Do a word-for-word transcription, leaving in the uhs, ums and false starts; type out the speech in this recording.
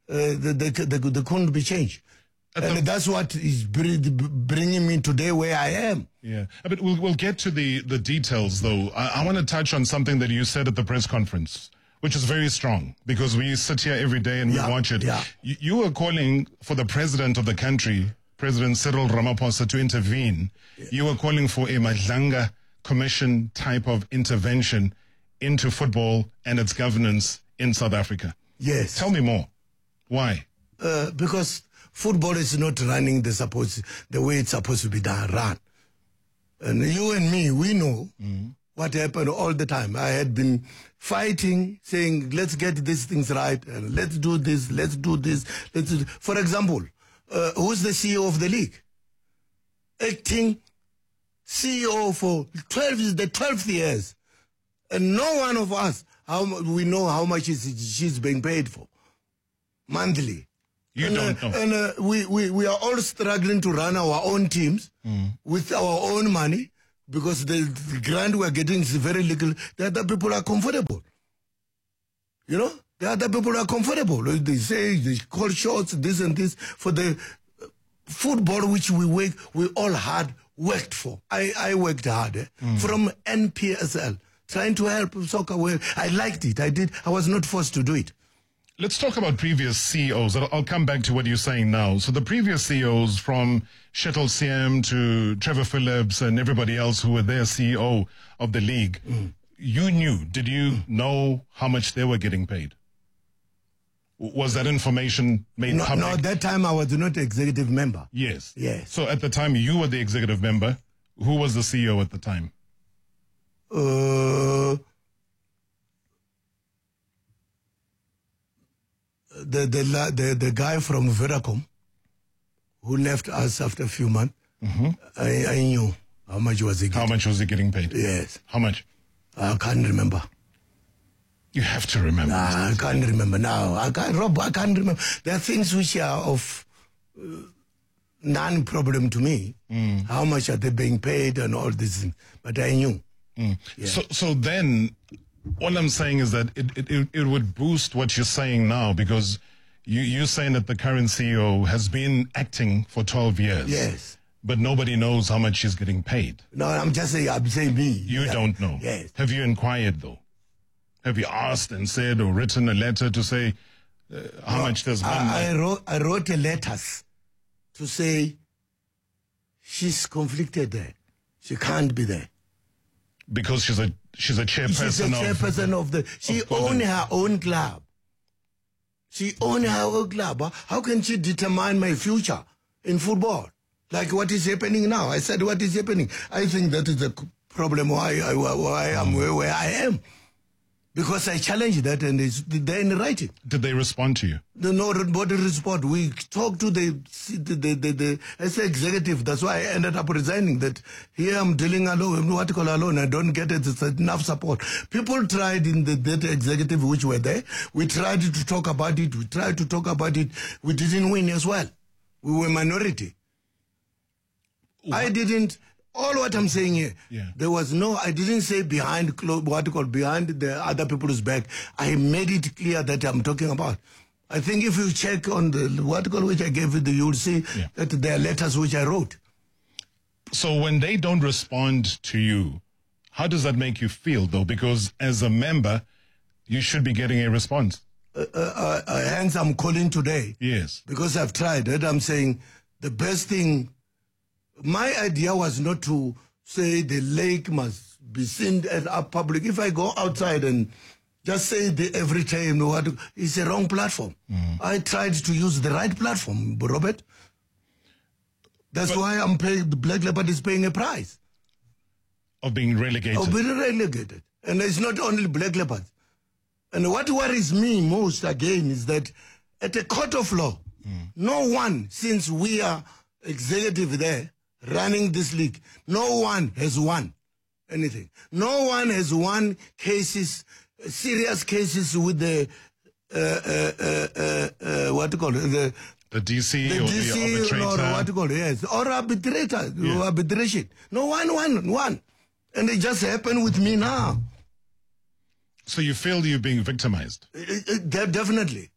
uh, they, they, they, they couldn't be changed. At and the, that's what is bringing me today where I am. Yeah, but we'll, we'll get to the, the details, though. I, I want to touch on something that you said at the press conference, which is very strong, because we sit here every day and we yeah, watch it. Yeah. You, you were calling for the president of the country, President Cyril Ramaphosa, to intervene. Yeah. You were calling for a Madlanga Commission type of intervention into football and its governance in South Africa. Yes. Tell me more. Why? Uh, because football is not running the supposed the way it's supposed to be done, run. And you and me, we know mm. what happened all the time. I had been fighting, saying, let's get these things right, and let's do this, let's do this. Let's do. For example, uh, who's the C E O of the league? Acting C E O for twelve, the twelfth years. And no one of us, how we know how much is she's being paid for, monthly. You and, don't uh, know. And uh, we, we, we are all struggling to run our own teams mm. with our own money, because the, the grant we are getting is very little. The other people are comfortable. You know? The other people are comfortable. They say, they call shots, this and this. For the football which we work, we all hard worked for. I, I worked hard. Eh? Mm. From N P S L, trying to help soccer. Well, I liked it. I did. I was not forced to do it. Let's talk about previous C E Os. I'll, I'll come back to what you're saying now. So the previous C E Os, from Shettle C M to Trevor Phillips and everybody else who were their C E O of the league, mm. you knew, did you mm. know how much they were getting paid? Was that information made no, public? No, at that time I was not executive member. Yes. Yes. So at the time you were the executive member. Who was the C E O at the time? Uh... The, the the the guy from Veracom, who left us after a few months, mm-hmm. I, I knew how much was he getting. How much was he getting paid? Yes. How much? I can't remember. You have to remember. Nah, I can't remember now. I can't, Rob, I can't remember. There are things which are of uh, non-problem to me. Mm. How much are they being paid and all these things. But I knew. Mm. Yeah. So, so then... all I'm saying is that it, it, it would boost what you're saying now, because you, you're saying that the current C E O has been acting for twelve years. Yes. But nobody knows how much she's getting paid. No, I'm just saying, I'm saying me. You yeah. don't know. Yes. Have you inquired, though? Have you asked and said or written a letter to say uh, how no, much there's been? I, I, wrote, I wrote a letters to say she's conflicted there. She can't be there. Because she's a she's a chairperson. She's a chairperson of, of the. She of owns her own club. She owns her own club. How can she determine my future in football? Like what is happening now? I said, what is happening? I think that is the problem why I why I'm where, where I am. Because I challenged that, and it's there in writing. Did they respond to you? No, nobody respond. We talked to the the the, the, the as executive. That's why I ended up resigning. That here I'm dealing alone, what you call alone. I don't get it. It's enough support. People tried in the that executive which were there. We tried to talk about it. We tried to talk about it. We didn't win as well. We were minority. What? I didn't. All what I'm saying here, yeah. there was no, I didn't say behind, what you call, behind the other people's back. I made it clear that I'm talking about. I think if you check on the, what you call, which I gave you, you'll see yeah. that there are letters which I wrote. So when they don't respond to you, how does that make you feel, though? Because as a member, you should be getting a response. Uh, uh, uh, hence, I'm calling today. Yes. Because I've tried it. I'm saying the best thing. My idea was not to say the lake must be seen as a public. If I go outside and just say the every time, what, it's a wrong platform. Mm. I tried to use the right platform, Robert. That's but, why I'm paying, the Black Leopard is paying a price. Of being relegated. Of being relegated. And it's not only Black Leopard. And what worries me most, again, is that at a court of law, mm. no one, since we are executive there, running this league, no one has won anything. No one has won cases, serious cases with the, uh, uh, uh, uh, what do you call it? The, the D C the or D C the arbitrator. Or what do you call it? Yes. Or arbitrator, yeah. or arbitration. No one won, one. And it just happened with me now. So you feel you're being victimized? It, it, definitely.